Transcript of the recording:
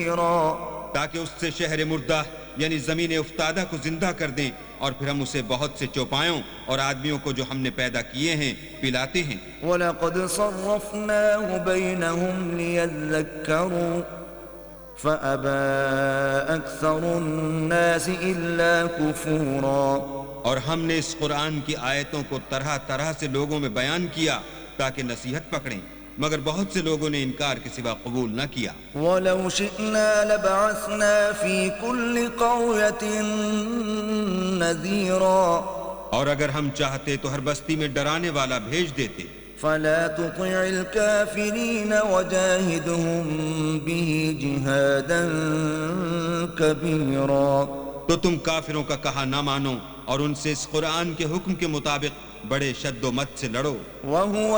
نذيرا ताकि उससे शहर मुर्दा यानी जमीन उफ्तादा को जिंदा कर दें और फिर हम उसे बहुत से चौपायों और आदमियों को जो हमने पैदा किए हैं पिलाते हैं। वलक़द सर्रफ़नाहु बैनहुम लियज़्ज़क्करू फ़अबा अक्सरुन्नासि इल्ला कुफ़ूरा। और हमने इस कुरान की आयतों को तरह तरह से लोगों में बयान किया ताकि नसीहत पकड़ें, मगर बहुत से लोगों ने इनकार के सिवा कबूल न किया। वलौ शिअना लबअसना फी कुल्लि क़र्यतिन नज़ीरा। और अगर हम चाहते तो हर बस्ती में डराने वाला भेज देते। फला तुतिअल काफिरीन वजाहिदहुम बिही जिहादन कबीरा। तो तुम काफिरों का कहा ना मानो और उनसे इस कुरान के हुक्म के मुताबिक बड़े शद्दो मत से लड़ो।